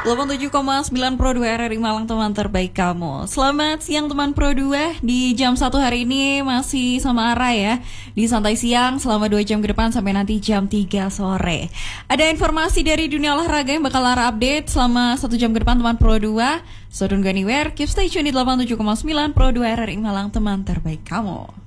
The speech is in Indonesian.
87,9 Pro 2 RRI Malang, teman terbaik kamu. Selamat siang teman Pro 2. Di jam 1 hari ini masih sama Ara ya. Di Santai Siang selama 2 jam ke depan sampai nanti jam 3 sore. Ada informasi dari dunia olahraga yang bakal Ara update selama 1 jam ke depan teman Pro 2. So don't go anywhere, keep stay tune di 87,9 Pro 2 RRI Malang, teman terbaik kamu.